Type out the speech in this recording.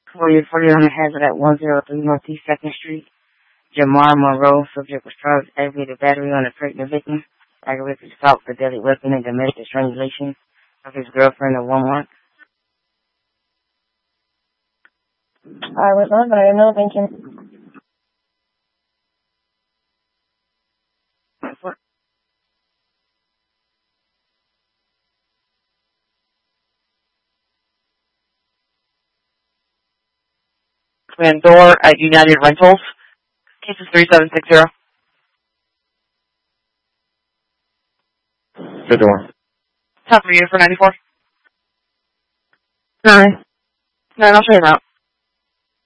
40 on the hazard at 103 Northeast 2nd Street. Jamar Monroe, subject was charged with aggravated battery on a pregnant victim, aggravated assault for deadly weapon and domestic strangulation of his girlfriend of 1 month. I was on, but I am not mentioned. Command door at United Rentals. Case is 3760. The door. Top for you for 94. 9. 9, I'll show you out.